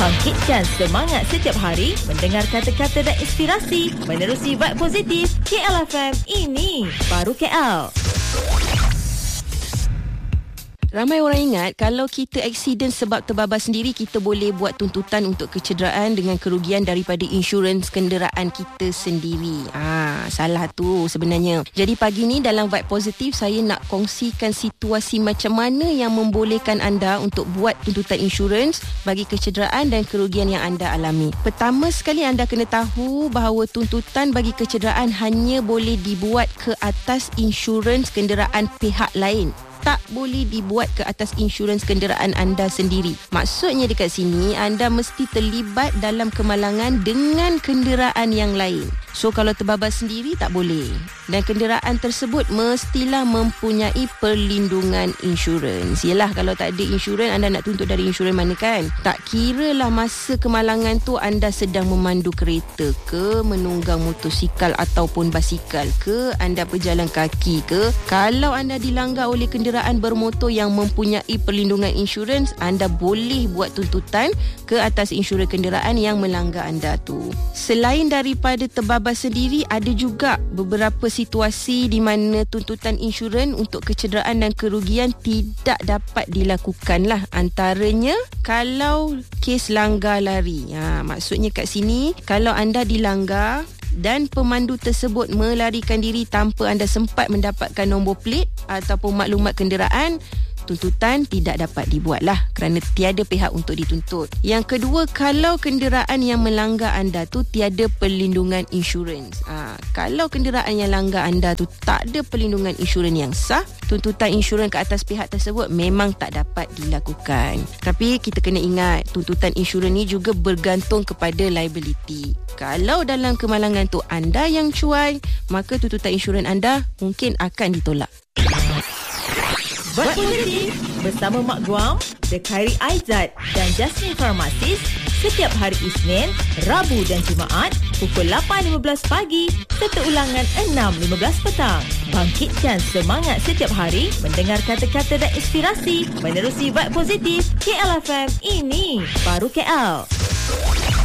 Bangkitkan semangat setiap hari mendengar kata-kata dan inspirasi menerusi vibe positif KL FM. Ini Baru KL. Ramai orang ingat kalau kita aksiden sebab terbabas sendiri, kita boleh buat tuntutan untuk kecederaan dengan kerugian daripada insurans kenderaan kita sendiri. Salah tu sebenarnya. Jadi pagi ni dalam Vibe Positif, saya nak kongsikan situasi macam mana yang membolehkan anda untuk buat tuntutan insurans bagi kecederaan dan kerugian yang anda alami. Pertama sekali, anda kena tahu bahawa tuntutan bagi kecederaan hanya boleh dibuat ke atas insurans kenderaan pihak lain. Tak boleh dibuat ke atas insurans kenderaan anda sendiri. Maksudnya dekat sini, anda mesti terlibat dalam kemalangan dengan kenderaan yang lain. So kalau terbabas sendiri tak boleh. Dan kenderaan tersebut mestilah mempunyai perlindungan insurans. Yelah, kalau tak ada insurans, anda nak tuntut dari insurans mana kan? Tak kira lah masa kemalangan tu anda sedang memandu kereta ke, menunggang motosikal ataupun basikal ke, anda berjalan kaki ke. Kalau anda dilanggar oleh kenderaan bermotor yang mempunyai perlindungan insurans, anda boleh buat tuntutan ke atas insurans kenderaan yang melanggar anda tu. Selain daripada terbabas sendiri, ada juga beberapa situasi di mana tuntutan insurans untuk kecederaan dan kerugian tidak dapat dilakukan lah. Antaranya kalau kes langgar lari. Maksudnya kat sini, kalau anda dilanggar dan pemandu tersebut melarikan diri tanpa anda sempat mendapatkan nombor plate ataupun maklumat kenderaan, tuntutan tidak dapat dibuat lah kerana tiada pihak untuk dituntut. Yang kedua, kalau kenderaan yang melanggar anda tu tiada perlindungan insurans. Kalau kenderaan yang langgar anda tu tak ada perlindungan insurans yang sah, tuntutan insurans ke atas pihak tersebut memang tak dapat dilakukan. Tapi kita kena ingat, tuntutan insurans ni juga bergantung kepada liability. Kalau dalam kemalangan tu anda yang cuai, maka tuntutan insurans anda mungkin akan ditolak. Vibe Positif bersama Mak Guam, The Khairi Aizat dan Jasmine Pharmacist setiap hari Isnin, Rabu dan Jumaat pukul 8.15 pagi serta ulangan 6.15 petang. Bangkitkan semangat setiap hari mendengar kata-kata dan inspirasi menerusi Vibe Positif KL FM. Ini Baru KL.